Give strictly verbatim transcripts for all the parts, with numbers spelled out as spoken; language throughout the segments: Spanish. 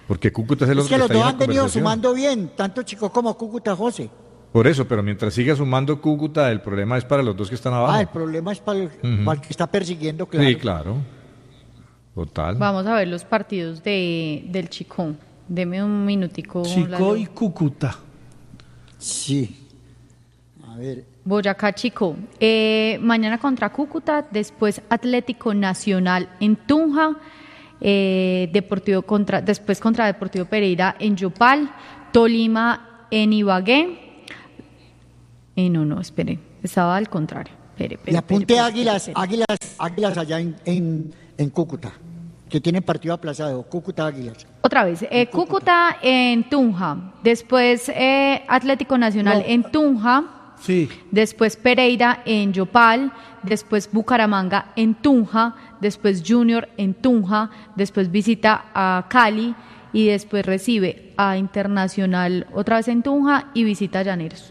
Porque Cúcuta es el Es otro que los está ahí dos en la han venido conversación. sumando bien, tanto Chico como Cúcuta, José. Por eso, pero mientras siga sumando Cúcuta, el problema es para los dos que están abajo. Ah, el problema es para el, Ujú. para el que está persiguiendo, claro. Sí, claro. Total. Vamos a ver los partidos de del Chico. Deme un minutico. Chico Lalo. y Cúcuta. Sí. A ver. Boyacá Chico. Eh, mañana contra Cúcuta, después Atlético Nacional en Tunja, eh, Deportivo contra, después contra Deportivo Pereira en Yopal, Tolima en Ibagué. Eh, no, no, espere, estaba al contrario. Espere, espere, Y apunte espere, espere, Águilas, espere. Águilas, Águilas allá en, en, en Cúcuta, que tienen partido aplazado, Cúcuta Águilas. Otra vez, eh, Cúcuta en Tunja, después eh, Atlético Nacional No. en Tunja, Sí. después Pereira en Yopal, después Bucaramanga en Tunja, después Junior en Tunja, después visita a Cali y después recibe a Internacional otra vez en Tunja y visita a Llaneros.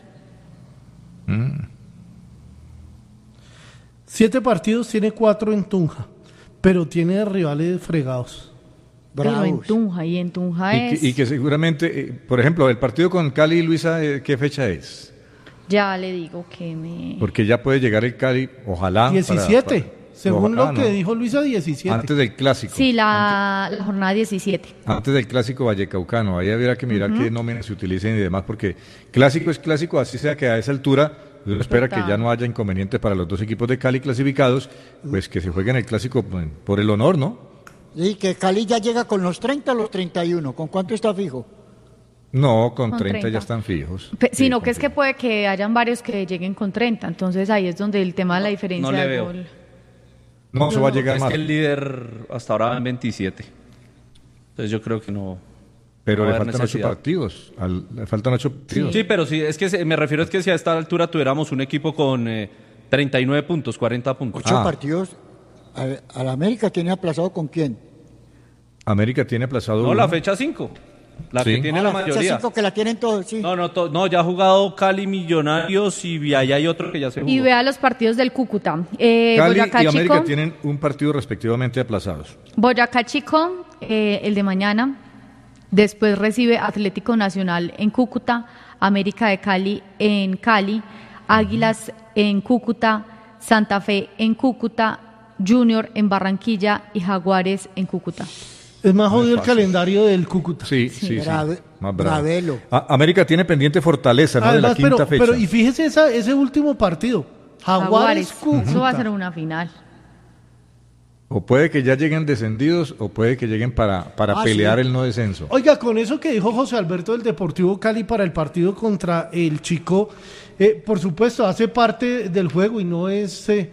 Siete partidos, tiene cuatro en Tunja, pero tiene rivales fregados. Pero en Bravos. Tunja, y en Tunja Y es... que, y que seguramente, eh, por ejemplo, el partido con Cali, Luisa, eh, ¿qué fecha es? Ya le digo que me... Porque ya puede llegar el Cali, ojalá. diecisiete, para- para- según ojalá, lo que no. dijo Luisa, diecisiete. Antes del clásico. Sí, la, la jornada diecisiete. Antes del clásico vallecaucano, ahí habría que mirar qué nóminas se utilicen y demás, porque clásico es clásico, así sea que a esa altura uno espera Total. que ya no haya inconvenientes para los dos equipos de Cali clasificados, pues que se jueguen el clásico pues, por el honor, ¿no? Y que Cali ya llega con los treinta a los treinta y uno. ¿Con cuánto está fijo? No, con, Con treinta, treinta. ya están fijos. Pe- Sí, sino con que es que treinta. puede que hayan varios que lleguen con treinta, entonces ahí es donde el tema de la diferencia no le de veo. gol. No, eso va a llegar Es más. que el líder hasta ahora va en veintisiete. Entonces yo creo que no. Pero no le va a haber faltan ocho necesidad. partidos. al- le faltan ocho partidos. Sí, pero sí, es que se- me refiero es que si a esta altura tuviéramos un equipo con eh, treinta y nueve puntos, cuarenta puntos. Ocho Ah. partidos. A, a la América tiene aplazado con quién. América tiene aplazado No, uno. la fecha cinco. La Sí. que tiene Ah, la, la fecha mayoría. cinco que la tienen todos, sí. No, no, to- no, ya ha jugado Cali Millonarios y ahí hay otro que ya se jugó. Y vea los partidos del Cúcuta. Eh, Cali Boyacá y América Chico, tienen un partido respectivamente aplazados. Boyacá Chico, eh, el de mañana. Después recibe Atlético Nacional en Cúcuta, América de Cali en Cali, Águilas en Cúcuta, Santa Fe en Cúcuta, Junior en Barranquilla y Jaguares en Cúcuta. Es más No es jodido el fácil. calendario del Cúcuta. Sí, sí, sí. Brave- Más bravo. bravelo. A- América tiene pendiente Fortaleza, ¿no? de la Además, quinta pero, fecha. pero y fíjese esa, ese último partido. Jaguares, Cúcuta. Eso va a ser una final. O puede que ya lleguen descendidos o puede que lleguen para, para Ah, pelear sí. el no descenso. Oiga, con eso que dijo José Alberto del Deportivo Cali para el partido contra el Chico, eh, por supuesto, hace parte del juego y no es, eh,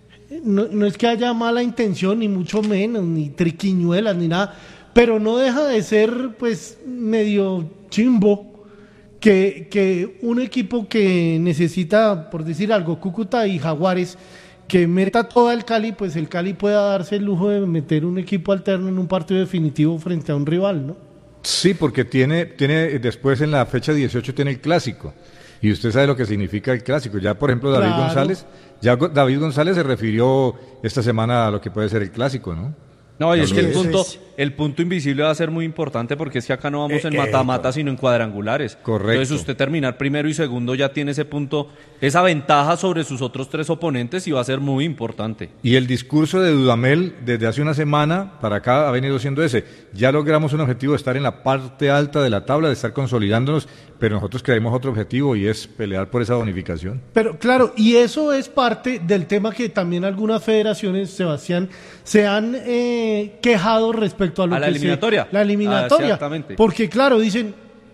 no, no es que haya mala intención, ni mucho menos, ni triquiñuelas, ni nada, pero no deja de ser, pues, medio chimbo que, que un equipo que necesita, por decir algo, Cúcuta y Jaguares, que meta todo el Cali, pues el Cali pueda darse el lujo de meter un equipo alterno en un partido definitivo frente a un rival, ¿no? Sí, porque tiene, tiene después en la fecha dieciocho tiene el clásico. Y usted sabe lo que significa el clásico. Ya, por ejemplo, David Claro. González, ya Go- David González se refirió esta semana a lo que puede ser el clásico, ¿no? No, y es Sí, que el eso punto, es. el punto invisible va a ser muy importante porque es que acá no vamos Eh, en eh, mata-mata, sino en cuadrangulares. Correcto. Entonces usted terminar primero y segundo ya tiene ese punto, esa ventaja sobre sus otros tres oponentes y va a ser muy importante. Y el discurso de Dudamel desde hace una semana para acá ha venido siendo ese. Ya logramos un objetivo de estar en la parte alta de la tabla, de estar consolidándonos, pero nosotros creemos otro objetivo y es pelear por esa bonificación. Pero claro, y eso es parte del tema que también algunas federaciones, Sebastián, se han eh, quejado respecto a lo A la que se- eliminatoria. la eliminatoria. Ah, exactamente. Porque claro, dicen,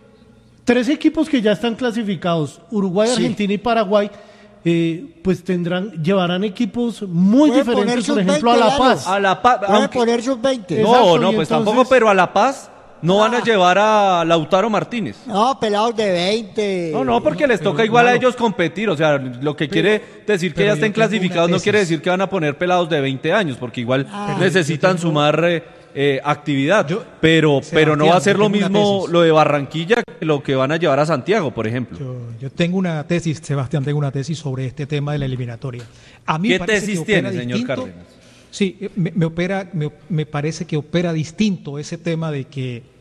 tres equipos que ya están clasificados, Uruguay, Sí. Argentina y Paraguay, eh, pues tendrán, llevarán equipos muy Puede diferentes, poner por ejemplo, a La sub veinte, Paz. A La Paz, Pueden aunque- poner sus veinte. No. no, Exacto, no, y pues entonces- tampoco, pero a La Paz no van a Ah. llevar a Lautaro Martínez. No, pelados de veinte. No, no, porque les toca igual a ellos competir. O sea, lo que quiere decir que pero ya yo estén tengo una clasificados no tesis. quiere decir que van a poner pelados de veinte años, porque igual Ah. necesitan Yo tengo- sumar eh, eh, actividad. Yo- pero, pero no va a ser lo Sebastián, yo tengo una mismo tesis. lo de Barranquilla que lo que van a llevar a Santiago, por ejemplo. Yo, yo tengo una tesis, Sebastián, tengo una tesis sobre este tema de la eliminatoria. A mí ¿Qué me parece tesis que opera tiene, señor distinto. Cárdenas? Sí, me, me opera, me, me parece que opera distinto ese tema de que